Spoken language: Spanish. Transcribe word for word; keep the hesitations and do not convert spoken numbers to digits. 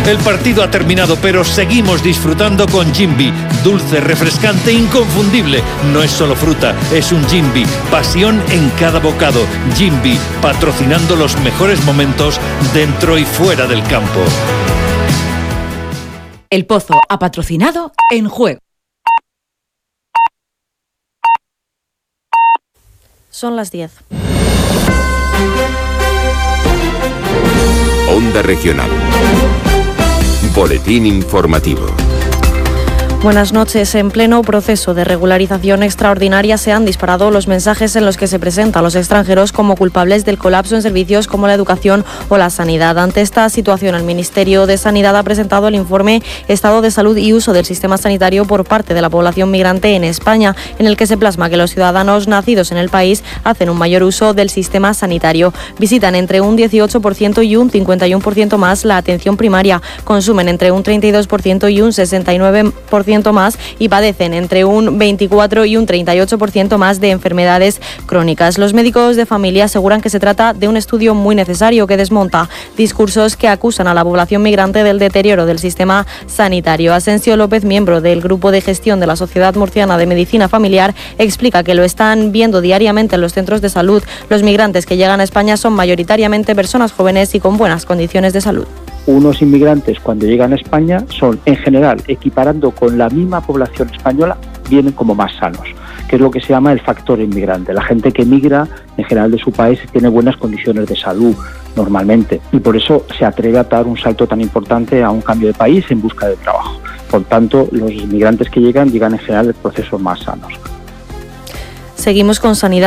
El partido ha terminado, pero seguimos disfrutando con Jimby. Dulce, refrescante, inconfundible. No es solo fruta, es un Jimby. Pasión en cada bocado. Jimby, patrocinando los mejores momentos dentro y fuera del campo. El Pozo ha patrocinado En Juego. Son las diez. Onda Regional. Boletín informativo. Buenas noches. En pleno proceso de regularización extraordinaria se han disparado los mensajes en los que se presenta a los extranjeros como culpables del colapso en servicios como la educación o la sanidad. Ante esta situación, el Ministerio de Sanidad ha presentado el informe Estado de Salud y Uso del Sistema Sanitario por parte de la población migrante en España, en el que se plasma que los ciudadanos nacidos en el país hacen un mayor uso del sistema sanitario. Visitan entre un dieciocho por ciento y un cincuenta y uno por ciento más la atención primaria, consumen entre un treinta y dos por ciento y un sesenta y nueve por ciento más y padecen entre un veinticuatro y un treinta y ocho por ciento más de enfermedades crónicas. Los médicos de familia aseguran que se trata de un estudio muy necesario que desmonta discursos que acusan a la población migrante del deterioro del sistema sanitario. Asensio López, miembro del Grupo de Gestión de la Sociedad Murciana de Medicina Familiar, explica que lo están viendo diariamente en los centros de salud. Los migrantes que llegan a España son mayoritariamente personas jóvenes y con buenas condiciones de salud. Unos inmigrantes cuando llegan a España son, en general, equiparando con la misma población española, vienen como más sanos, que es lo que se llama el factor inmigrante. La gente que migra, en general, de su país tiene buenas condiciones de salud normalmente y por eso se atreve a dar un salto tan importante a un cambio de país en busca de trabajo. Por tanto, los inmigrantes que llegan, llegan en general de procesos más sanos. Seguimos con sanidad.